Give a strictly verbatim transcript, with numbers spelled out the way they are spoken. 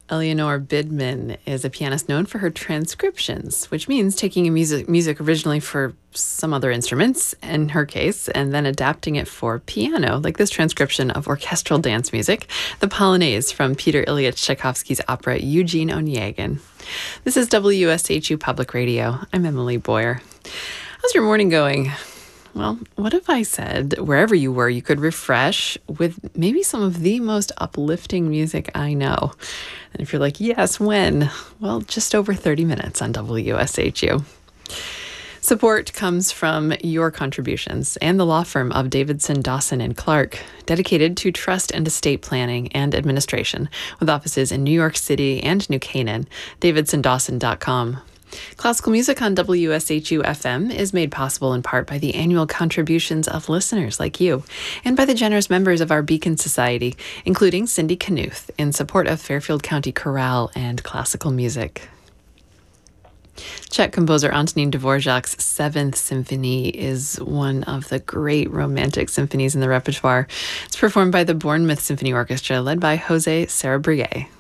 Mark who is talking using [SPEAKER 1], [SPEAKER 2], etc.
[SPEAKER 1] Eleanor Bidman is a pianist known for her transcriptions, which means taking a music, music originally for some other instruments, in her case, and then adapting it for piano, like this transcription of orchestral dance music, the Polonaise from Peter Ilyich Tchaikovsky's opera Eugene Onegin. This is W S H U Public Radio. I'm Emily Boyer. How's your morning going? Well, what if I said wherever you were, you could refresh with maybe some of the most uplifting music I know? And if you're like, yes, when? Well, just over thirty minutes on W S H U. Support comes from your contributions and the law firm of Davidson, Dawson and Clark, dedicated to trust and estate planning and administration, with offices in New York City and New Canaan. davidson dawson dot com. Classical music on W S H U F M is made possible in part by the annual contributions of listeners like you and by the generous members of our Beacon Society, including Cindy Knuth, in support of Fairfield County Chorale and classical music. Czech composer Antonín Dvořák's Seventh Symphony is one of the great romantic symphonies in the repertoire. It's performed by the Bournemouth Symphony Orchestra, led by Jose Sarabrié.